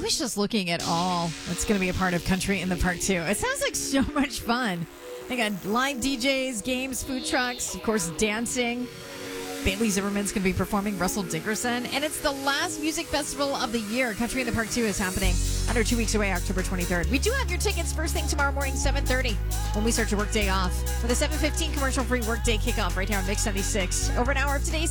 was just looking at all that's going to be a part of Country in the Park, too. It sounds like so much fun. They got live DJs, games, food trucks, of course, dancing. Bailey Zimmerman's going to be performing, Russell Dickerson. And it's the last music festival of the year. Country in the Park 2 is happening under 2 weeks away, October 23rd. We do have your tickets first thing tomorrow morning, 7:30, when we start your workday off. For the 7:15 commercial-free workday kickoff right here on Mix 76. Over an hour of today's